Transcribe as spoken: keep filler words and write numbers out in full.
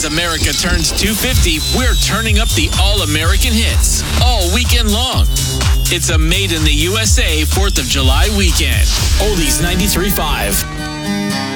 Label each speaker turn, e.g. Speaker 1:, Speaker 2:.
Speaker 1: America turns two fifty, we're turning up the All-American hits all weekend long. It's a Made in the U S A fourth of July weekend. Oldies ninety-three point five.